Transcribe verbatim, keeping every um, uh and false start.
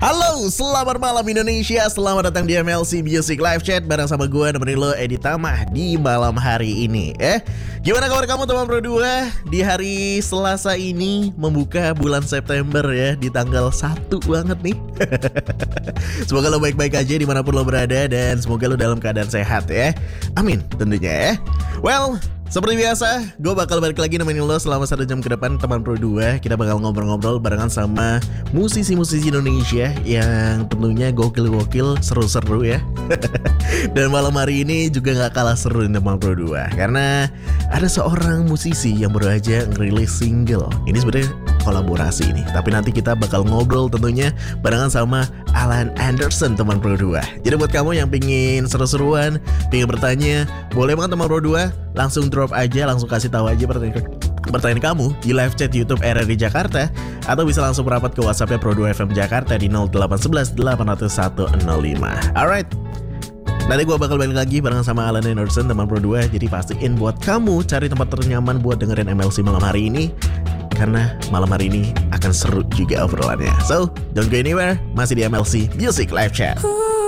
Halo, selamat malam Indonesia. Selamat datang di M L C Music Live Chat bareng sama gue nemenin lo Edi Tamah di malam hari ini. Eh, gimana kabar kamu teman Pro dua? Di hari Selasa ini membuka bulan September ya, di tanggal satu banget nih. Semoga lo baik-baik aja dimanapun lo berada dan semoga lo dalam keadaan sehat ya. Amin tentunya ya. Well, seperti biasa, gue bakal balik lagi nemenin lo selama satu jam ke depan teman Pro dua. Kita bakal ngobrol-ngobrol barengan sama musisi-musisi Indonesia yang tentunya gokil-gokil, seru-seru ya. Dan malam hari ini juga gak kalah seru nih teman Pro dua, karena ada seorang musisi yang baru aja ngerilis single. Ini sebenarnya kolaborasi ini, tapi nanti kita bakal ngobrol tentunya barengan sama Alan Anderson teman Pro dua. Jadi buat kamu yang pingin seru-seruan, pingin bertanya, boleh banget teman Pro dua langsung drop aja, langsung kasih tahu aja pertanyaan, pertanyaan kamu di live chat YouTube R R D Jakarta, atau bisa langsung merapat ke WhatsApp-nya Pro dua F M Jakarta di nol delapan satu satu delapan nol satu nol lima. Alright, nanti gue bakal balik lagi bareng sama Alan Anderson teman Pro dua. Jadi pastiin buat kamu cari tempat ternyaman buat dengerin M L C malam hari ini, karena malam hari ini akan seru juga obrolannya. So, don't go anywhere, masih di M L C Music Live Chat.